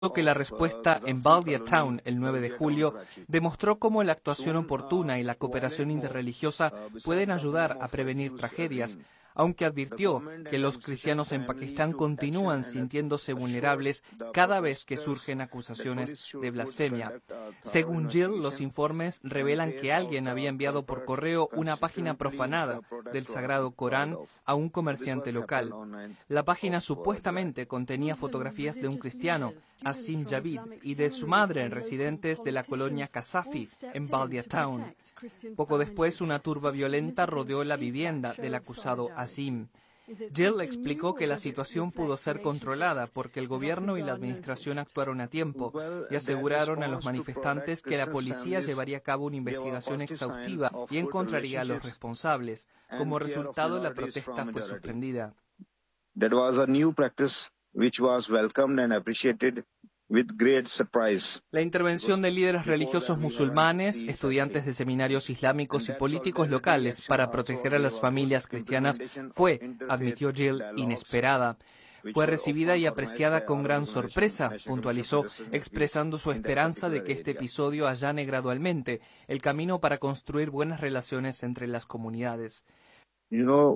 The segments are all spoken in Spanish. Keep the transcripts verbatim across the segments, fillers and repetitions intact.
que la respuesta en Baldia Town el nueve de julio demostró cómo la actuación oportuna y la cooperación interreligiosa pueden ayudar a prevenir tragedias, aunque advirtió que los cristianos en Pakistán continúan sintiéndose vulnerables cada vez que surgen acusaciones de blasfemia. Según Jill, los informes revelan que alguien había enviado por correo una página profanada del Sagrado Corán a un comerciante local. La página supuestamente contenía fotografías de un cristiano, Asim Javid, y de su madre, residentes de la colonia Kasafi, en Baldia Town. Poco después, una turba violenta rodeó la vivienda del acusado Asim. Jill explicó que la situación pudo ser controlada porque el gobierno y la administración actuaron a tiempo y aseguraron a los manifestantes que la policía llevaría a cabo una investigación exhaustiva y encontraría a los responsables. Como resultado, la protesta fue suspendida. That was a new practice which was welcomed and appreciated with great surprise. La intervención de líderes religiosos musulmanes, estudiantes de seminarios islámicos y políticos locales para proteger a las familias cristianas fue, admitió Jill, inesperada. Fue recibida y apreciada con gran sorpresa, puntualizó, expresando su esperanza de que este episodio allane gradualmente el camino para construir buenas relaciones entre las comunidades. You know,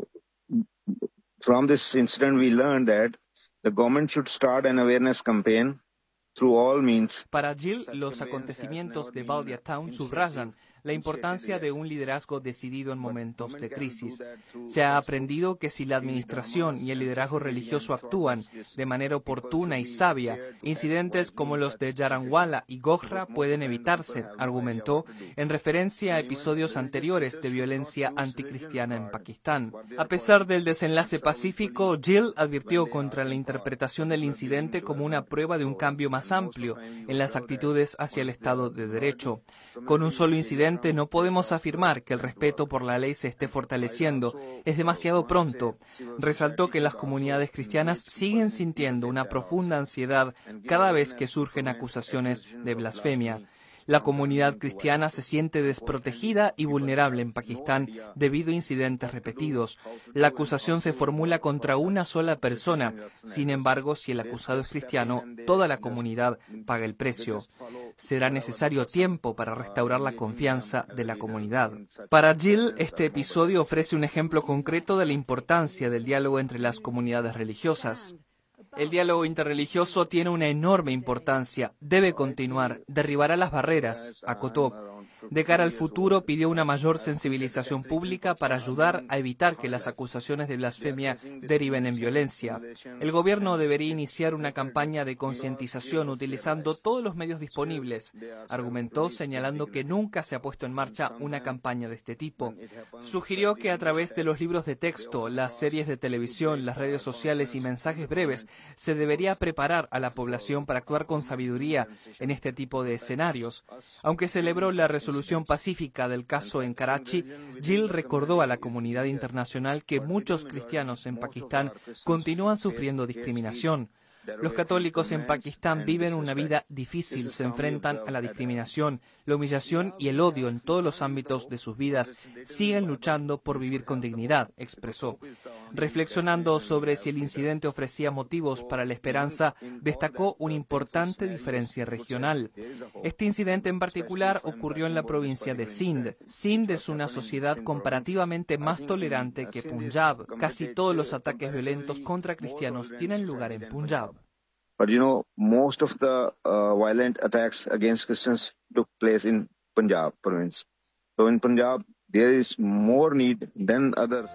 from this incident we learned that the government should start an awareness campaign through all means. Para Jill, los acontecimientos de Baldia Town subrayan la importancia de un liderazgo decidido en momentos de crisis. Se ha aprendido que si la administración y el liderazgo religioso actúan de manera oportuna y sabia, incidentes como los de Jarranwala y Gojra pueden evitarse, argumentó, en referencia a episodios anteriores de violencia anticristiana en Pakistán. A pesar del desenlace pacífico, Jill advirtió contra la interpretación del incidente como una prueba de un cambio más amplio en las actitudes hacia el Estado de Derecho. Con un solo incidente no podemos afirmar que el respeto por la ley se esté fortaleciendo. Es demasiado pronto. Resaltó que las comunidades cristianas siguen sintiendo una profunda ansiedad cada vez que surgen acusaciones de blasfemia. La comunidad cristiana se siente desprotegida y vulnerable en Pakistán debido a incidentes repetidos. La acusación se formula contra una sola persona. Sin embargo, si el acusado es cristiano, toda la comunidad paga el precio. Será necesario tiempo para restaurar la confianza de la comunidad. Para Jill, este episodio ofrece un ejemplo concreto de la importancia del diálogo entre las comunidades religiosas. El diálogo interreligioso tiene una enorme importancia, debe continuar, derribará las barreras, acotó. De cara al futuro, pidió una mayor sensibilización pública para ayudar a evitar que las acusaciones de blasfemia deriven en violencia. El gobierno debería iniciar una campaña de concientización utilizando todos los medios disponibles, argumentó, señalando que nunca se ha puesto en marcha una campaña de este tipo. Sugirió que a través de los libros de texto, las series de televisión, las redes sociales y mensajes breves, se debería preparar a la población para actuar con sabiduría en este tipo de escenarios. Aunque celebró la resolución pacífica del caso en Karachi, Jill recordó a la comunidad internacional que muchos cristianos en Pakistán continúan sufriendo discriminación. Los católicos en Pakistán viven una vida difícil, se enfrentan a la discriminación, la humillación y el odio en todos los ámbitos de sus vidas. Siguen luchando por vivir con dignidad, expresó. Reflexionando sobre si el incidente ofrecía motivos para la esperanza, destacó una importante diferencia regional. Este incidente en particular ocurrió en la provincia de Sindh. Sindh es una sociedad comparativamente más tolerante que Punjab. Casi todos los ataques violentos contra cristianos tienen lugar en Punjab. But you know, most of the uh, violent attacks against Christians took place in Punjab province. So in Punjab, there is more need than others.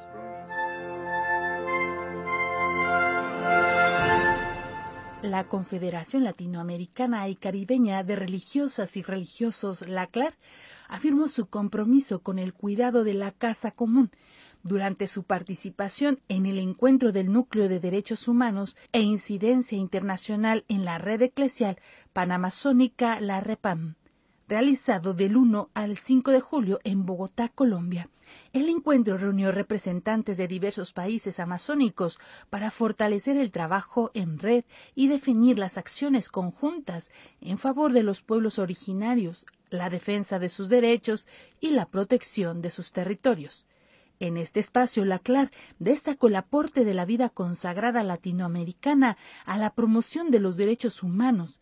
La Confederación Latinoamericana y Caribeña de Religiosas y Religiosos, la C L A R, afirmó su compromiso con el cuidado de la casa común durante su participación en el encuentro del Núcleo de Derechos Humanos e Incidencia Internacional en la Red Eclesial Panamazónica, la REPAM, realizado del uno al cinco de julio en Bogotá, Colombia. El encuentro reunió representantes de diversos países amazónicos para fortalecer el trabajo en red y definir las acciones conjuntas en favor de los pueblos originarios, la defensa de sus derechos y la protección de sus territorios. En este espacio, la C L A R destacó el aporte de la vida consagrada latinoamericana a la promoción de los derechos humanos,